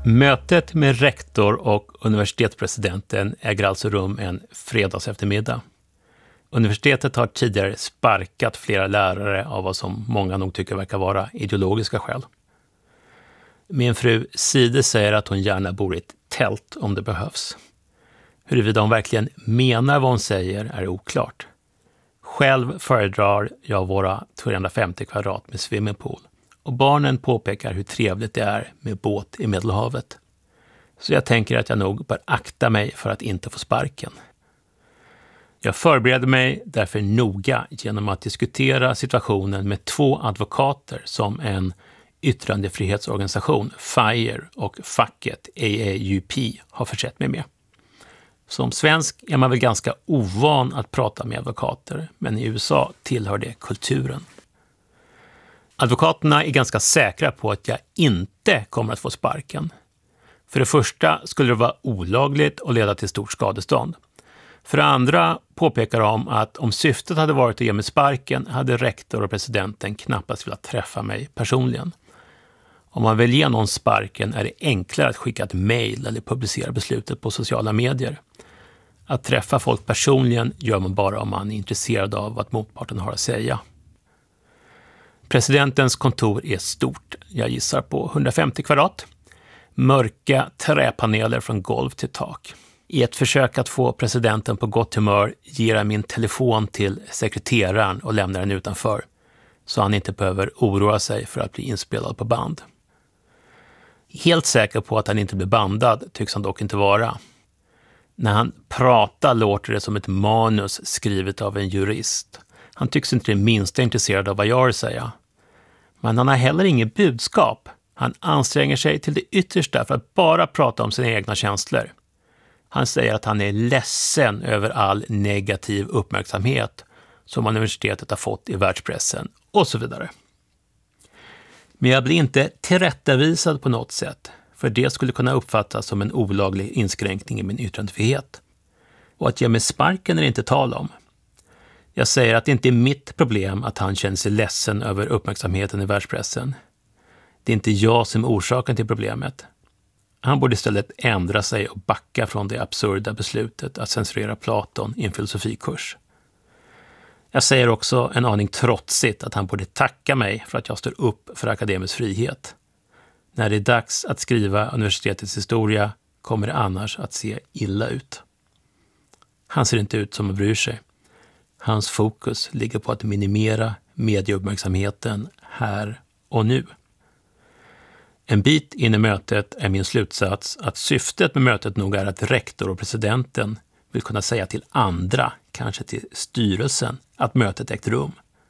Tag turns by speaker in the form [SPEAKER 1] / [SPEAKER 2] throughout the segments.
[SPEAKER 1] Mötet med rektor och universitetspresidenten äger alltså rum en fredags eftermiddag. Universitetet har tidigare sparkat flera lärare av vad som många nog tycker verkar vara ideologiska skäl. Min fru Side säger att hon gärna bor i ett tält om det behövs. Huruvida hon verkligen menar vad hon säger är oklart. Själv föredrar jag våra 250 kvadrat med swimmingpool. Och barnen påpekar hur trevligt det är med båt i Medelhavet. Så jag tänker att jag nog bör akta mig för att inte få sparken. Jag förbereder mig därför noga genom att diskutera situationen med 2 advokater som en yttrandefrihetsorganisation, FIRE, och facket AAUP har försett mig med. Som svensk är man väl ganska ovan att prata med advokater, men i USA tillhör det kulturen. Advokaterna är ganska säkra på att jag inte kommer att få sparken. För det första skulle det vara olagligt och leda till stort skadestånd. För det andra påpekar de att om syftet hade varit att ge mig sparken hade rektor och presidenten knappast velat träffa mig personligen. Om man vill ge någon sparken är det enklare att skicka ett mejl eller publicera beslutet på sociala medier. Att träffa folk personligen gör man bara om man är intresserad av vad motparten har att säga. Presidentens kontor är stort, jag gissar på 150 kvadrat. Mörka träpaneler från golv till tak. I ett försök att få presidenten på gott humör ger jag min telefon till sekreteraren och lämnar den utanför. Så han inte behöver oroa sig för att bli inspelad på band. Helt säker på att han inte blir bandad tycks han dock inte vara. När han pratar låter det som ett manus skrivet av en jurist. Han tycks inte det minsta intresserad av vad jag har att säga. Men han har heller ingen budskap. Han anstränger sig till det yttersta för att bara prata om sina egna känslor. Han säger att han är ledsen över all negativ uppmärksamhet som universitetet har fått i världspressen och så vidare. Men jag blir inte tillrättavisad på något sätt, för det skulle kunna uppfattas som en olaglig inskränkning i min yttrandefrihet. Och att ge mig sparken är det inte tal om. Jag säger att det inte är mitt problem att han känner sig ledsen över uppmärksamheten i världspressen. Det är inte jag som är orsaken till problemet. Han borde istället ändra sig och backa från det absurda beslutet att censurera Platon i en filosofikurs. Jag säger också en aning trotsigt att han borde tacka mig för att jag står upp för akademisk frihet. När det är dags att skriva universitetets historia kommer det annars att se illa ut. Han ser inte ut som att bryr sig. Hans fokus ligger på att minimera medieuppmärksamheten här och nu. En bit in i mötet är min slutsats att syftet med mötet nog är att rektor och presidenten vill kunna säga till andra, kanske till styrelsen, att mötet ägt rum.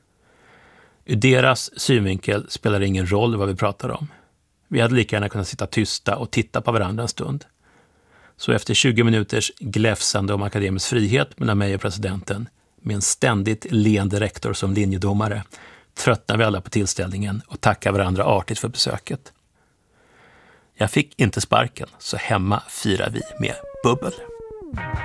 [SPEAKER 1] Ur deras synvinkel spelar det ingen roll vad vi pratar om. Vi hade lika gärna kunnat sitta tysta och titta på varandra en stund. Så efter 20 minuters gläfsande om akademisk frihet mellan mig och presidenten, med en ständigt leende rektor som linjedomare, tröttnar vi alla på tillställningen och tackar varandra artigt för besöket. Jag fick inte sparken, så hemma firar vi med bubbel.